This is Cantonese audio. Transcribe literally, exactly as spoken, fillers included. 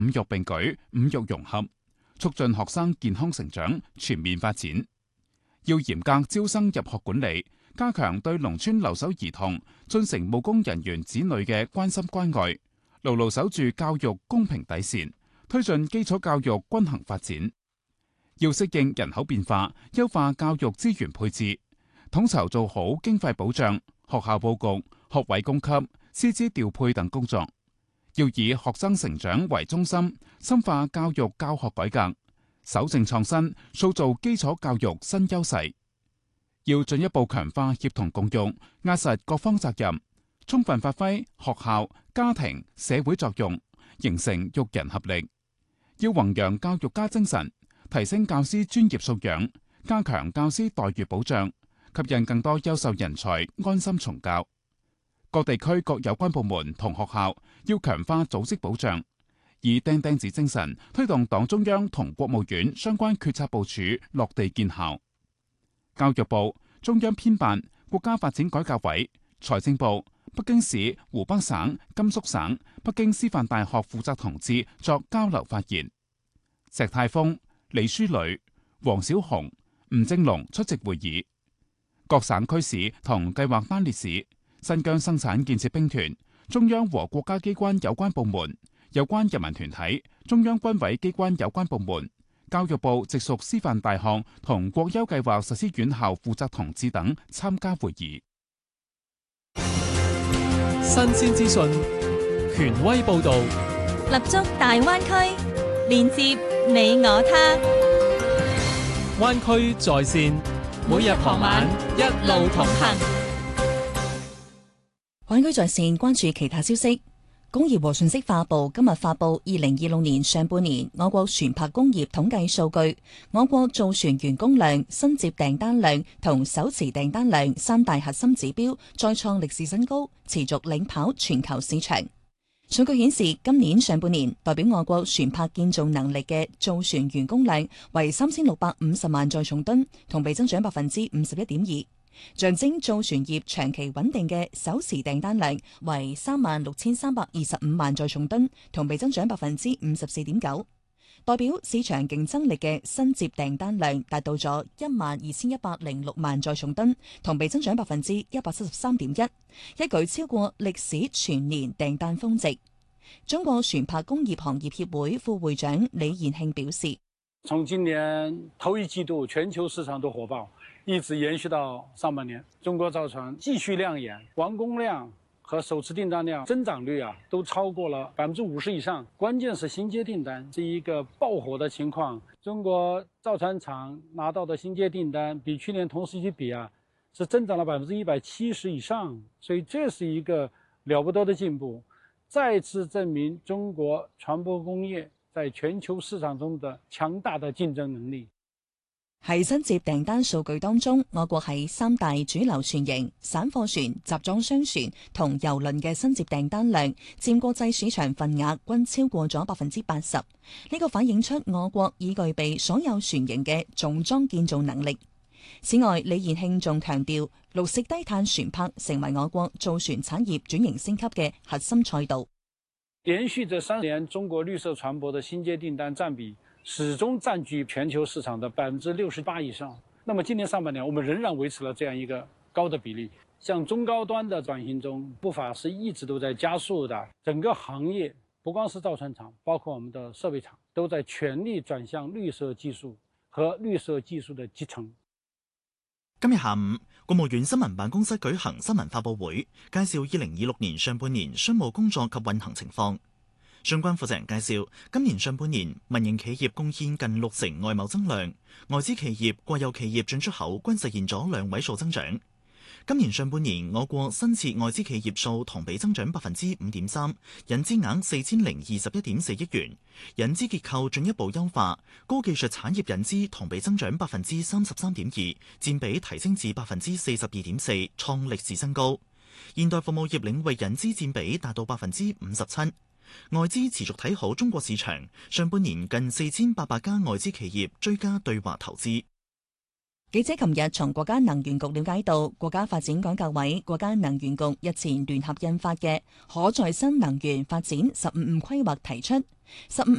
五育並舉、五育融合，促進學生健康成長、全面發展。要嚴格招生入學管理，加強對農村留守兒童、進城務工人員子女嘅關心關愛，牢牢守住教育公平底線，推進基礎教育均衡發展。要適應人口變化，優化教育資源配置，統籌做好經費保障、學校佈局、學位供給、師資調配等工作。要以學生成長為中心，深化教育教學改革，守正創新，塑造基礎教育新優勢。要進一步強化協同共用，壓實各方責任，充分發揮學校、家庭、社會作用，形成育人合力。要弘揚教育家精神，提升教師專業素養，加強教師待遇保障，吸引更多優秀人才安心從教。各地區各有關部門同學校要強化組織保障，以釘釘子精神推動黨中央同國務院相關決策部署落地見效。教育部、中央編辦、國家發展改革委、財政部、北京市、湖北省、甘肅省、北京師範大學負責同志作交流發言。石泰峰、李書磊、黃小紅、吳正龍出席會議。各省區市同計劃單列市、新疆生產建設兵團、中央和國家機關有關部門、有關人民團體、中央軍委機關有關部門、教育部直屬師範大學同國優計劃實施院校負責同志等參加會議。 新鮮資訊，權威報導， 立足大灣區，連接你我他。 灣區在線，每日傍晚一路同行。 灣區在線關注其他消息。工業和信息化部今日發布二零二六年上半年我國船舶工業統計數據，我國造船完工量、新接訂單量同手持訂單量三大核心指標再創歷史新高，持續領跑全球市場。數據顯示，今年上半年代表我國船舶建造能力嘅造船完工量為三千六百五十萬載重噸，同比增長百分之五十一點二。象徵造船業長期穩定嘅手持訂單量為三萬六千三百二十五萬載重噸，同比增長百分之五十四點九。代表市場競爭力嘅新接訂單量達到咗一萬二千一百零六萬載重噸，同比增長百分之一百七十三點一，一舉超過歷史全年訂單峰值。中國船舶工業行業協會副會長李延慶表示， 從今年頭一季度全球市場都火爆，一直延續到上半年，中國造船繼續亮眼，完工量和首次訂單量增長率啊都超過了百分之五十以上。關鍵是新接訂單是一個爆火的情況，中國造船廠拿到的新接訂單比去年同時期比啊是增長了百分之一百七十以上，所以這是一個了不得的進步，再次證明中國船舶工業在全球市場中的強大的競爭能力。 喺新接訂單數據當中，我國喺三大主流船型、散貨船、集裝箱船同郵輪嘅新接訂單量佔國際市場份額均超過咗百分之八十。呢個反映出我國已具備所有船型嘅重裝建造能力。此外，李延慶仲強調，綠色低碳船舶成為我國造船產業轉型升級嘅核心賽道。 連續這三年，中國綠色船舶的新接訂單佔比始終佔據全球市場的百分之六十八以上。那麼今年上半年，我們仍然維持了這樣一個高的比例。向中高端的轉型中，步伐是一直都在加速的。整個行業，不光是造船廠，包括我們的設備廠，都在全力轉向綠色技術和綠色技術的集成。 今日下午，國務院新聞辦公室舉行新聞發佈會，介紹二零二六年上半年商務工作及運行情況。相關負責人介紹，今年上半年民營企業貢獻近六成外貿增量，外資企業、國有企業進出口均實現咗兩位數增長。今年上半年，我國新設外資企業數同比增長百分之五點三，引資額四千零二十一點四億元，引資結構進一步優化，高技術產業引資同比增長百分之三十三點二，佔比提升至百分之四十二點四，創歷史新高。現代服務業領域引資佔比達到百分之五十七。外資持續睇好中國市場，上半年近四千八百家外資企業追加對華投資。 記者琴日從國家能源局了解到，國家發展改革委、國家能源局日前聯合印發嘅《可再生能源發展十五五規劃》提出，十五